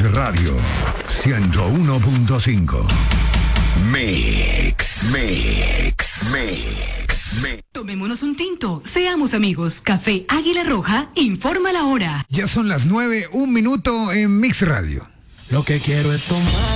Radio 101.5. Mix. Tomémonos un tinto, seamos amigos. Café Águila Roja informa la hora. Ya son las 9:01 en Mix Radio. Lo que quiero es tomar.